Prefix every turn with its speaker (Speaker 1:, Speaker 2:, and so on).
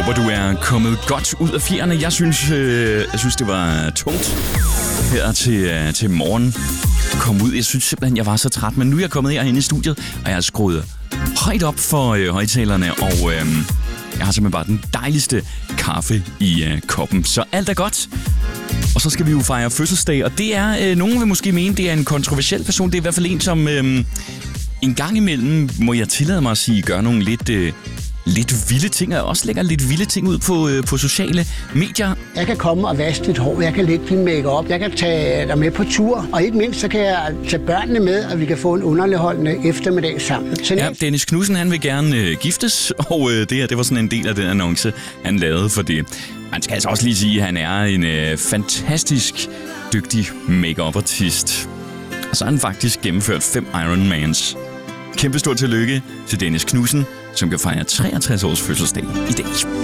Speaker 1: håber, du er kommet godt ud af fjerne. Jeg synes, det var tungt her til morgen at komme ud. Jeg synes simpelthen, jeg var så træt. Men nu er jeg kommet herhen i studiet, og jeg har skruet højt op for højtalerne. Og jeg har simpelthen bare den dejligste kaffe i koppen. Så alt er godt. Og så skal vi jo fejre fødselsdag. Og det er, nogen vil måske mene, det er en kontroversiel person. Det er i hvert fald en, som en gang imellem, må jeg tillade mig at sige, gør nogle lidt vilde ting, og også lægger lidt vilde ting ud på sociale medier.
Speaker 2: Jeg kan komme og vaske dit hår, jeg kan lægge din make-up, jeg kan tage dig med på tur, og ikke mindst så kan jeg tage børnene med, og vi kan få en underholdende eftermiddag sammen.
Speaker 1: Ja, Dennis Knudsen, han vil gerne giftes, og det var sådan en del af den annonce, han lavede for det. Man skal altså også lige sige, at han er en fantastisk dygtig make-up artist. Og så har han faktisk gennemført 5 Ironmans. Kæmpe stort tillykke til Dennis Knudsen, som kan fejre 63 års fødselsdag i dag.